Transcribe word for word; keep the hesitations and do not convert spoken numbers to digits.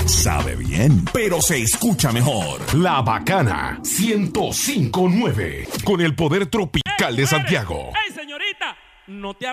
Sabe bien, pero se escucha mejor. La Bacana ciento cinco punto nueve con el poder tropical de Santiago. ¡Ey, señorita! No te